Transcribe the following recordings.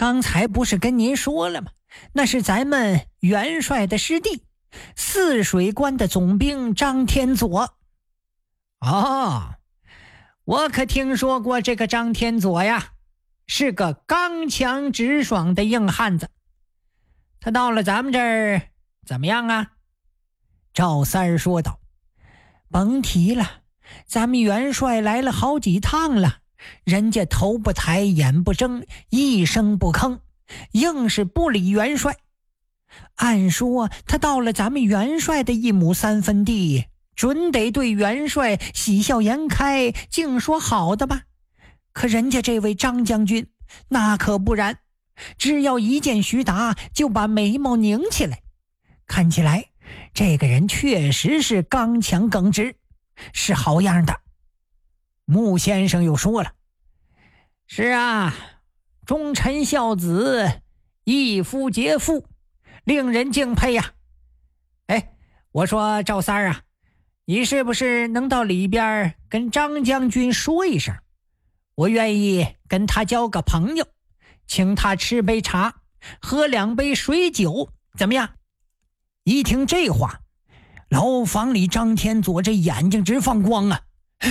刚才不是跟您说了吗？那是咱们元帅的师弟，泗水关的总兵张天佐。 哦，我可听说过这个张天佐呀，是个刚强直爽的硬汉子。他到了咱们这儿怎么样啊？ 赵三儿说道。甭提了，咱们元帅来了好几趟了，人家头不抬眼不睁，一声不吭，硬是不理元帅。按说他到了咱们元帅的1亩3分地，准得对元帅喜笑颜开，净说好的吧。可人家这位张将军那可不然，只要一见徐达就把眉毛拧起来。看起来这个人确实是刚强耿直，是好样的。穆先生又说了， 是啊，忠臣孝子，义夫杰父，令人敬佩呀。哎，我说赵三儿啊，你是不是能到里边跟张将军说一声，我愿意跟他交个朋友，请他吃杯茶，喝2杯水酒，怎么样？ 一听这话，牢房里张天佐这眼睛直放光啊！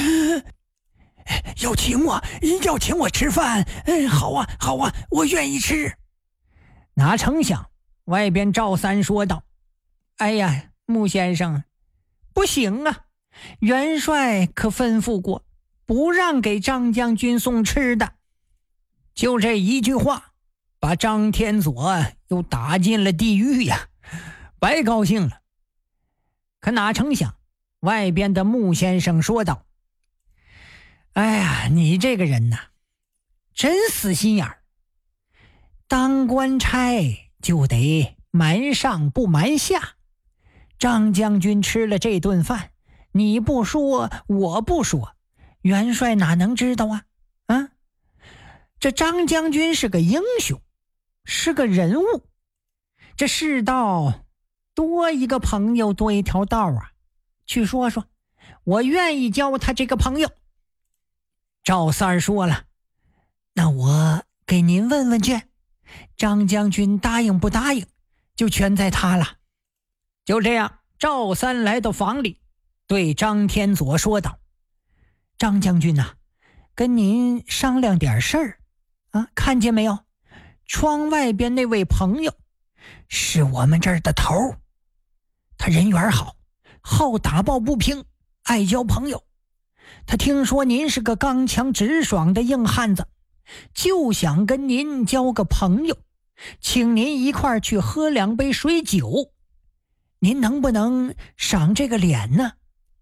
要请我吃饭？好啊好啊，我愿意吃。 哪成想外边赵三说道，哎呀，穆先生，不行啊，元帅可吩咐过，不让给张将军送吃的。 就这一句话，把张天佐又打进了地狱呀，白高兴了。 可哪成想外边的穆先生说道， 哎呀，你这个人呐，真死心眼儿。当官差就得瞒上不瞒下。张将军吃了这顿饭，你不说我不说，元帅哪能知道啊？这张将军是个英雄，是个人物，这世道多一个朋友多一条道啊。去说说，我愿意交他这个朋友。赵三儿说了，那我给您问问去，张将军答应不答应，就全在他了。 就这样，赵三来到房里，对张天佐说道， 张将军啊，跟您商量点事儿啊，看见没有？窗外边那位朋友是我们这儿的头，他人缘好，好打抱不平，爱交朋友。他听说您是个刚强直爽的硬汉子，就想跟您交个朋友，请您一块儿去喝2杯水酒，您能不能赏这个脸呢？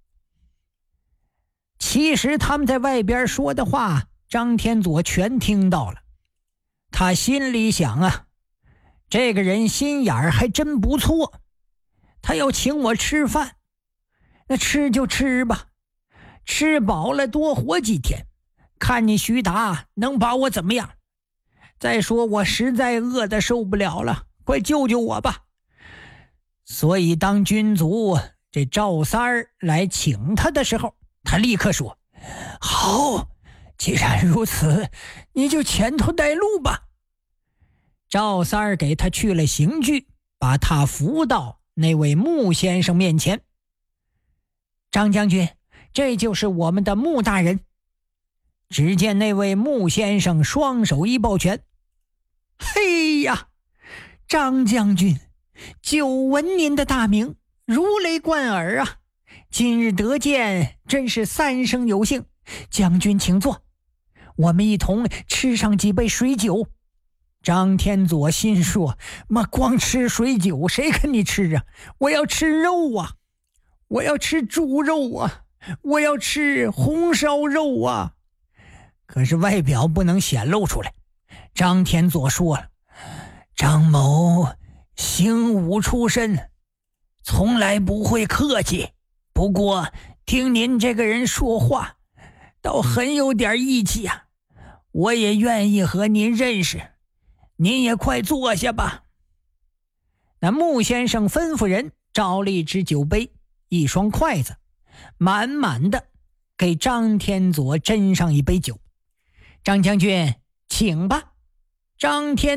其实他们在外边说的话，张天佐全听到了。他心里想啊，这个人心眼儿还真不错，他要请我吃饭，那吃就吃吧，吃饱了多活几天，看你徐达能把我怎么样。再说我实在饿得受不了了，快救救我吧。所以当军卒这赵三儿来请他的时候，他立刻说， 好，既然如此，你就前头带路吧。 赵三儿给他去了刑具，把他扶到那位穆先生面前。 张将军，这就是我们的穆大人。 只见那位穆先生双手一抱拳， 嘿呀，张将军，久闻您的大名，如雷贯耳啊！今日得见，真是3生有幸。将军请坐，我们一同吃上几杯水酒。 张天佐心说，妈，光吃水酒谁跟你吃啊？我要吃肉啊，我要吃猪肉啊，我要吃红烧肉啊。可是外表不能显露出来。张天佐说了， 张某行武出身，从来不会客气，不过听您这个人说话倒很有点义气啊，我也愿意和您认识，您也快坐下吧。 那穆先生吩咐人找了一只酒杯，一双筷子，满满的给张天佐斟上一杯酒。张将军，请吧。张天